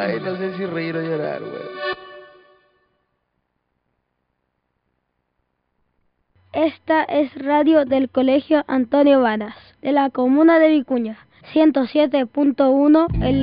Ay, no sé si reír o llorar, güey. Esta es radio del Colegio Antonio Varas, de la comuna de Vicuña, 107.1 el